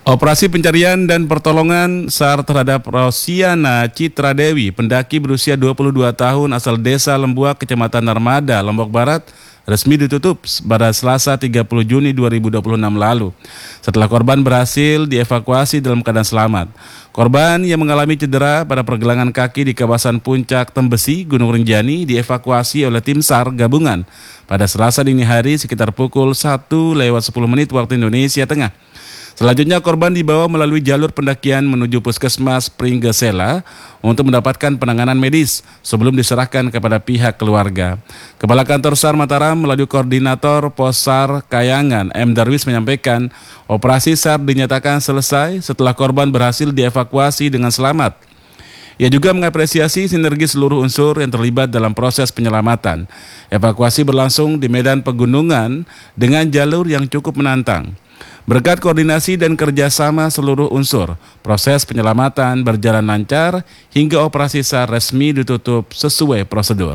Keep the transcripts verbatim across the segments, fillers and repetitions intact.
Operasi pencarian dan pertolongan SAR terhadap Rosiana Citra Dewi, pendaki berusia dua puluh dua tahun asal Desa Lembuak, Kecamatan Narmada, Lombok Barat, resmi ditutup pada Selasa tiga puluh Juni dua ribu dua puluh enam lalu. Setelah korban berhasil dievakuasi dalam keadaan selamat. Korban yang mengalami cedera pada pergelangan kaki di kawasan Puncak Tembesi, Gunung Rinjani, dievakuasi oleh tim SAR gabungan pada Selasa dini hari sekitar pukul satu lewat sepuluh menit waktu Indonesia Tengah. Selanjutnya korban dibawa melalui jalur pendakian menuju Puskesmas Pringgesela untuk mendapatkan penanganan medis sebelum diserahkan kepada pihak keluarga. Kepala Kantor SAR Mataram melalui Koordinator Pos SAR Kayangan M. Darwis menyampaikan operasi SAR dinyatakan selesai setelah korban berhasil dievakuasi dengan selamat. Ia juga mengapresiasi sinergi seluruh unsur yang terlibat dalam proses penyelamatan. Evakuasi berlangsung di medan pegunungan dengan jalur yang cukup menantang. Berkat koordinasi dan kerjasama seluruh unsur, proses penyelamatan berjalan lancar hingga operasi SAR resmi ditutup sesuai prosedur.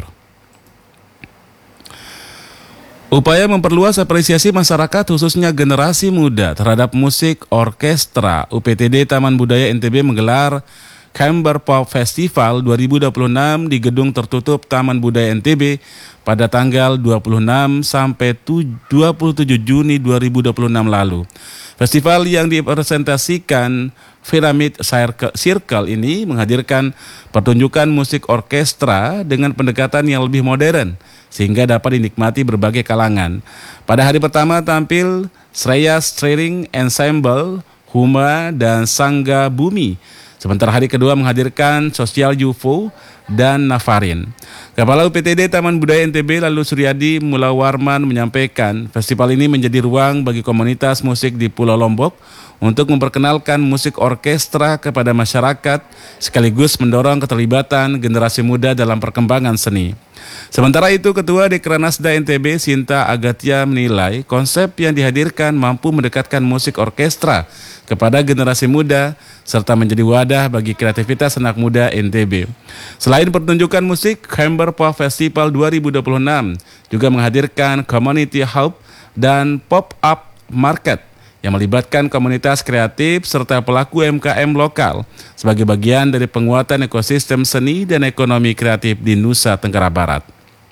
Upaya memperluas apresiasi masyarakat khususnya generasi muda terhadap musik orkestra, U P T D Taman Budaya N T B menggelar Chamber Pop Festival dua ribu dua puluh enam di gedung tertutup Taman Budaya N T B pada tanggal dua puluh enam sampai dua puluh tujuh Juni dua ribu dua puluh enam lalu. Festival yang dipresentasikan Pyramid Circle ini menghadirkan pertunjukan musik orkestra dengan pendekatan yang lebih modern sehingga dapat dinikmati berbagai kalangan. Pada hari pertama tampil Sreya String Ensemble, Huma, dan Sangga Bumi. Sementara hari kedua menghadirkan Sosial U F O dan Nafarin. Kepala U P T D Taman Budaya N T B lalu Suryadi Mulawarman menyampaikan festival ini menjadi ruang bagi komunitas musik di Pulau Lombok untuk memperkenalkan musik orkestra kepada masyarakat sekaligus mendorong keterlibatan generasi muda dalam perkembangan seni. Sementara itu, Ketua Dekranasda N T B Sinta Agatia menilai konsep yang dihadirkan mampu mendekatkan musik orkestra kepada generasi muda serta menjadi wadah bagi kreativitas anak muda N T B. Selain pertunjukan musik, Chamber Pop Festival dua ribu dua puluh enam juga menghadirkan Community Hub dan Pop-Up Market yang melibatkan komunitas kreatif serta pelaku U M K M lokal sebagai bagian dari penguatan ekosistem seni dan ekonomi kreatif di Nusa Tenggara Barat.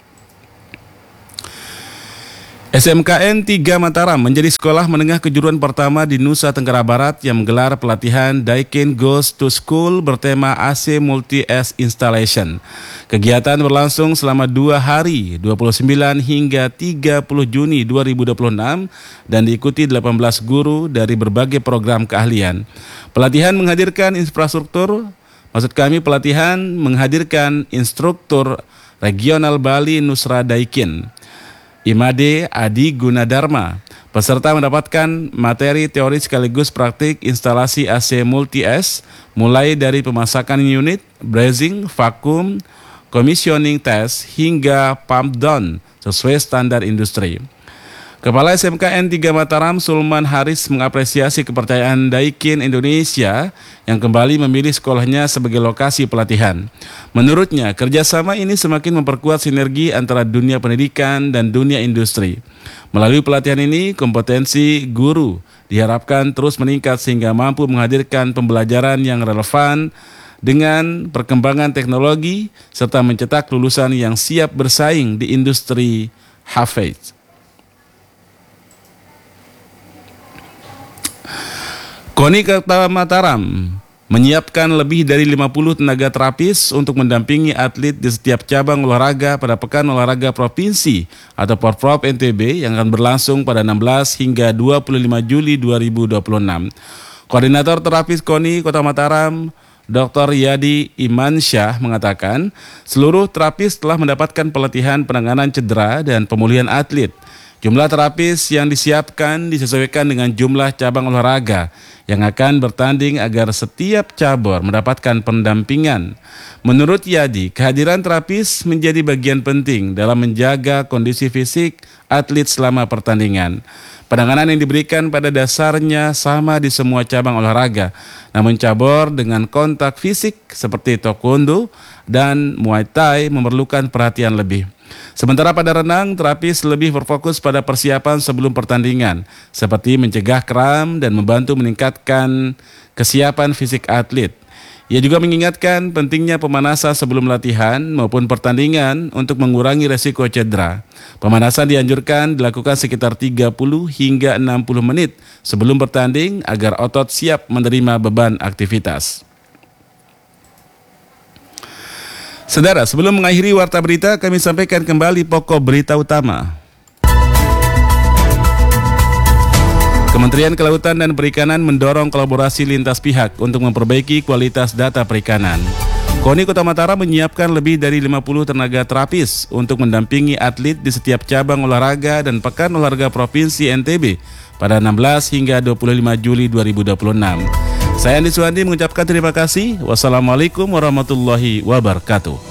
S M K N tiga Mataram menjadi sekolah menengah kejuruan pertama di Nusa Tenggara Barat yang menggelar pelatihan Daikin Goes to School bertema A C Multi-S Installation. Kegiatan berlangsung selama dua hari, dua puluh sembilan hingga tiga puluh Juni dua ribu dua puluh enam dan diikuti delapan belas guru dari berbagai program keahlian. Pelatihan menghadirkan infrastruktur, maksud kami pelatihan menghadirkan instruktur regional Bali Nusra Daikin, Imade Adi Gunadarma. Peserta mendapatkan materi teori sekaligus praktik instalasi A C Multi-S mulai dari pemasakan unit, brazing, vakum, commissioning test hingga pump down sesuai standar industri. Kepala S M K N tiga Mataram Sulman Haris mengapresiasi kepercayaan Daikin Indonesia yang kembali memilih sekolahnya sebagai lokasi pelatihan. Menurutnya, kerjasama ini semakin memperkuat sinergi antara dunia pendidikan dan dunia industri. Melalui pelatihan ini, kompetensi guru diharapkan terus meningkat sehingga mampu menghadirkan pembelajaran yang relevan dengan perkembangan teknologi serta mencetak lulusan yang siap bersaing di industri Hafiz. KONI Kota Mataram menyiapkan lebih dari lima puluh tenaga terapis untuk mendampingi atlet di setiap cabang olahraga pada Pekan Olahraga Provinsi atau Porprov N T B yang akan berlangsung pada enam belas hingga dua puluh lima Juli dua ribu dua puluh enam. Koordinator terapis KONI Kota Mataram, Doktor Yadi Imansyah mengatakan seluruh terapis telah mendapatkan pelatihan penanganan cedera dan pemulihan atlet. Jumlah terapis yang disiapkan disesuaikan dengan jumlah cabang olahraga yang akan bertanding agar setiap cabur mendapatkan pendampingan. Menurut Yadi, kehadiran terapis menjadi bagian penting dalam menjaga kondisi fisik atlet selama pertandingan. Penanganan yang diberikan pada dasarnya sama di semua cabang olahraga, namun cabur dengan kontak fisik seperti taekwondo dan muay thai memerlukan perhatian lebih. Sementara pada renang, terapis lebih berfokus pada persiapan sebelum pertandingan, seperti mencegah kram dan membantu meningkatkan kesiapan fisik atlet. Ia juga mengingatkan pentingnya pemanasan sebelum latihan maupun pertandingan untuk mengurangi resiko cedera. Pemanasan dianjurkan dilakukan sekitar tiga puluh hingga enam puluh menit sebelum bertanding agar otot siap menerima beban aktivitas. Saudara, sebelum mengakhiri warta berita, kami sampaikan kembali pokok berita utama. Kementerian Kelautan dan Perikanan mendorong kolaborasi lintas pihak untuk memperbaiki kualitas data perikanan. KONI Kota Mataram menyiapkan lebih dari lima puluh tenaga terapis untuk mendampingi atlet di setiap cabang olahraga dan Pekan Olahraga Provinsi N T B pada enam belas hingga dua puluh lima Juli dua ribu dua puluh enam. Saya Andi Suhandi mengucapkan terima kasih. Wassalamualaikum warahmatullahi wabarakatuh.